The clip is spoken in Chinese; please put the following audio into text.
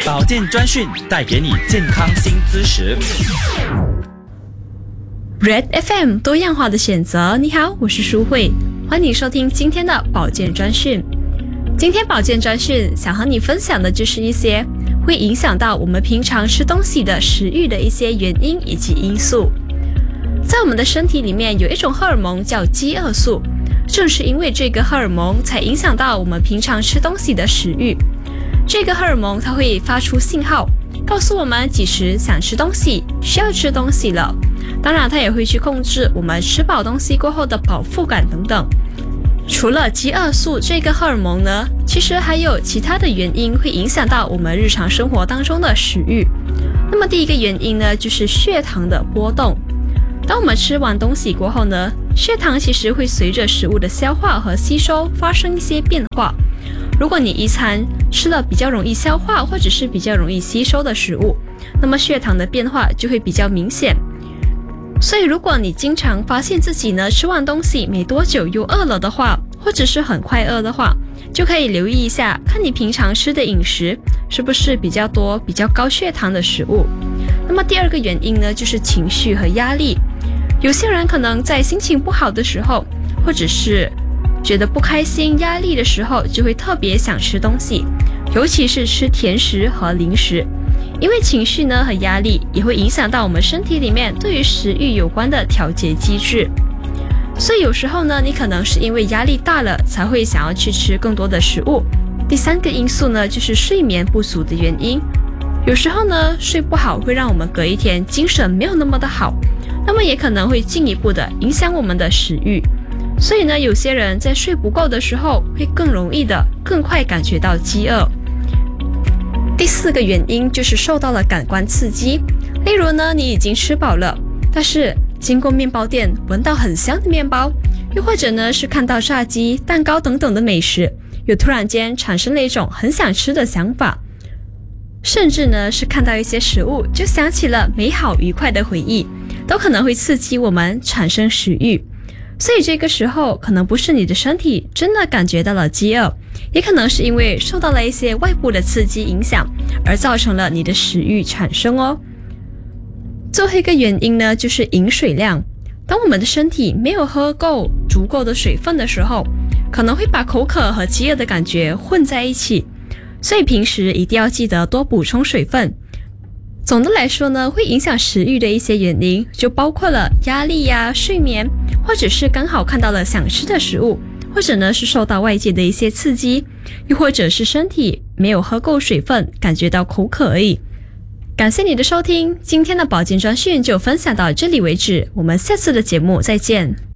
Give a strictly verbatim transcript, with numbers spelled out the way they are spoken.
保健专讯带给你健康新知识。 Red F M 多样化的选择，你好，我是舒慧，欢迎收听今天的保健专讯。今天保健专讯想和你分享的就是一些会影响到我们平常吃东西的食欲的一些原因以及因素。在我们的身体里面有一种荷尔蒙叫饥饿素，正是因为这个荷尔蒙才影响到我们平常吃东西的食欲。这个荷尔蒙它会发出信号，告诉我们几时想吃东西，需要吃东西了。当然它也会去控制我们吃饱东西过后的饱腹感等等。除了饥饿素这个荷尔蒙呢，其实还有其他的原因会影响到我们日常生活当中的食欲。那么第一个原因呢，就是血糖的波动。当我们吃完东西过后呢，血糖其实会随着食物的消化和吸收发生一些变化。如果你一餐吃了比较容易消化或者是比较容易吸收的食物，那么血糖的变化就会比较明显。所以如果你经常发现自己呢吃完东西没多久又饿了的话，或者是很快饿的话，就可以留意一下，看你平常吃的饮食是不是比较多比较高血糖的食物。那么第二个原因呢，就是情绪和压力。有些人可能在心情不好的时候，或者是觉得不开心压力的时候，就会特别想吃东西，尤其是吃甜食和零食。因为情绪呢和压力也会影响到我们身体里面对于食欲有关的调节机制，所以有时候呢，你可能是因为压力大了才会想要去吃更多的食物。第三个因素呢，就是睡眠不足的原因。有时候呢，睡不好会让我们隔一天精神没有那么的好，那么也可能会进一步的影响我们的食欲。所以呢，有些人在睡不够的时候会更容易的更快感觉到饥饿。第四个原因就是受到了感官刺激，例如呢，你已经吃饱了，但是经过面包店闻到很香的面包，又或者呢是看到炸鸡、蛋糕等等的美食，又突然间产生了一种很想吃的想法，甚至呢是看到一些食物就想起了美好愉快的回忆，都可能会刺激我们产生食欲。所以这个时候可能不是你的身体真的感觉到了饥饿，也可能是因为受到了一些外部的刺激影响，而造成了你的食欲产生哦。最后一个原因呢，就是饮水量。当我们的身体没有喝够足够的水分的时候，可能会把口渴和饥饿的感觉混在一起，所以平时一定要记得多补充水分。总的来说呢，会影响食欲的一些原因就包括了压力呀、睡眠，或者是刚好看到了想吃的食物，或者呢是受到外界的一些刺激，又或者是身体没有喝够水分，感觉到口渴而已。感谢你的收听，今天的保健专讯就分享到这里为止，我们下次的节目再见。